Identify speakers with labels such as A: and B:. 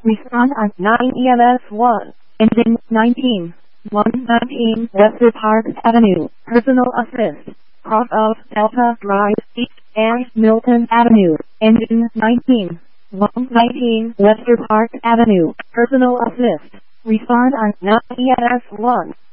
A: Respond on 9 EMS 1. Engine 19. 119 Lester Park Avenue. Personal assist. Cross of Delta Drive East and Milton Avenue. Engine 19. 119 Lester Park Avenue. Personal assist. Respond on 9 EMS 1.